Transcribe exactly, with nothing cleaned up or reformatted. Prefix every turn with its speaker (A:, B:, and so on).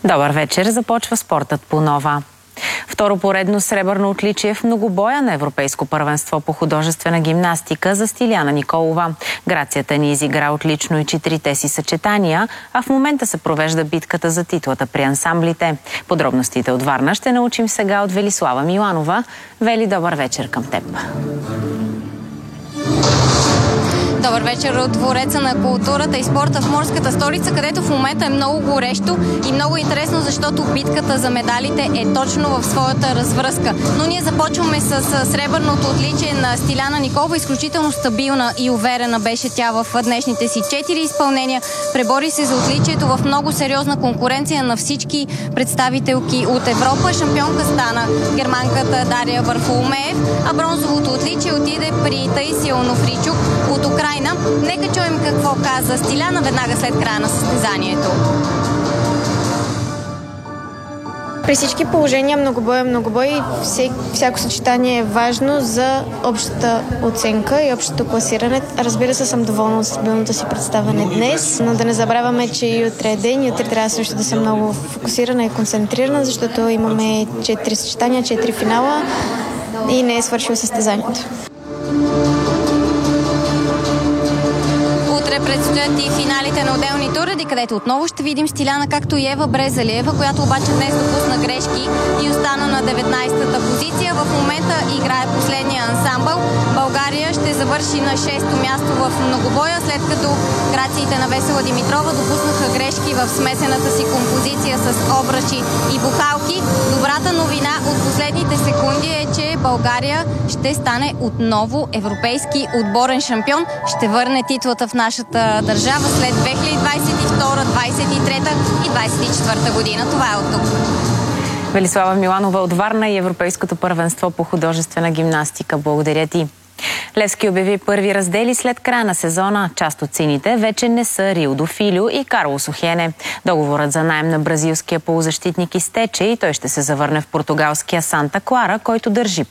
A: Добър вечер, започва спортът по Нова. Второ поредно сребърно отличие в многобоя на Европейско първенство по художествена гимнастика за Стиляна Николова. Грацията ни изигра отлично и четирите си съчетания, а в момента се провежда битката за титлата при ансамблите. Подробностите от Варна ще научим сега от Велислава Миланова. Вели, добър вечер към теб.
B: Добър вечер от Двореца на културата и спорта в морската столица, където в момента е много горещо и много интересно, защото битката за медалите е точно в своята развръзка. Но ние започваме с сребърното отличие на Стиляна Николова. Изключително стабилна и уверена беше тя в днешните си четири изпълнения. Пребори се за отличието в много сериозна конкуренция на всички представителки от Европа. Шампионка стана германката Дария Варфоломеев, а бронзовото отличие отиде при Таисия Онофричук от Украйна. Нека чуем какво каза Стиляна веднага след края на състезанието.
C: При всички положения многобой е многобой и всяко съчетание е важно за общата оценка и общото класиране. Разбира се, съм доволна от стабилното си представяне днес, но да не забравяме, че и утре е ден и утре трябва също да съм много фокусирана и концентрирана, защото имаме четири съчетания, четири финала и не е свършило състезанието.
B: Предстоят и финалите на отделните уреди, където отново ще видим Стиляна, както и Ева Брезалиева, която обаче днес допусна грешки и остана на деветнадесета позиция. В момента играе последния ансамбъл. България ще завърши на шесто място в многобоя, след като грациите на Весела Димитрова допуснаха грешки в смесената си композиция с обръчи и бухалки. Добрата новина от последните секунди е, че България ще стане отново европейски отборен шампион. Ще върне титлата в нашата държава след две хиляди двадесет и втора, двадесет и трета и двадесет и четвърта година. Това е от тук.
A: Велислава Миланова от Варна и Европейското първенство по художествена гимнастика. Благодаря ти. Левски обяви първи раздели след края на сезона. Част от сините вече не са Рилдо Филио и Карлос Охене. Договорът за наем на бразилския полузащитник изтече и той ще се завърне в португалския Санта Клара, който държи